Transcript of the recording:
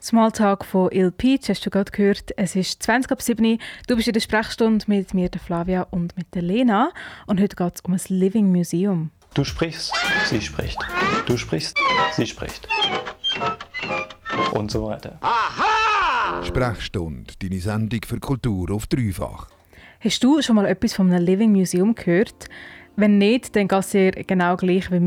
Smalltalk von Il Peach hast du gerade gehört. Es ist 20:07 Uhr. Du bist in der Sprechstunde mit mir, der Flavia, und mit der Lena. Und heute geht es um ein Living Museum. Du sprichst, sie spricht. Du sprichst, sie spricht. Und so weiter. Aha! Sprechstunde, deine Sendung für Kultur auf dreifach. Hast du schon mal etwas von einem Living Museum gehört? Wenn nicht, dann geht es dir genau gleich wie